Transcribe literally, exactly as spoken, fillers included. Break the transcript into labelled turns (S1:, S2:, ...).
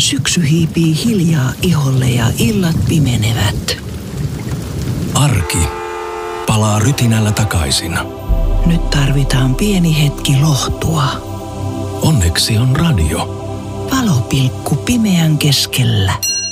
S1: Syksy hiipii hiljaa iholle ja illat pimenevät.
S2: Arki palaa rytinällä takaisin.
S1: Nyt tarvitaan pieni hetki lohtua.
S2: Onneksi on radio.
S1: Valopilkku pimeän keskellä.